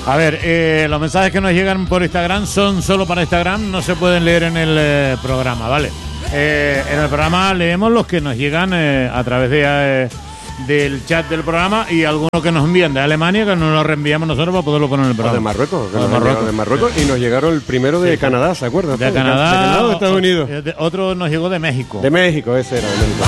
A ver, los mensajes que nos llegan por Instagram son solo para Instagram, no se pueden leer en el programa, ¿vale? En el programa leemos los que nos llegan a través del chat del programa y algunos que nos envían de Alemania, que nos lo reenviamos nosotros para poderlo poner en el programa. O de Marruecos, de Marruecos, y nos llegaron el primero de Canadá, ¿se acuerdan? De Canadá, o de Estados Unidos. Otro nos llegó de México. De México, ese era, de México.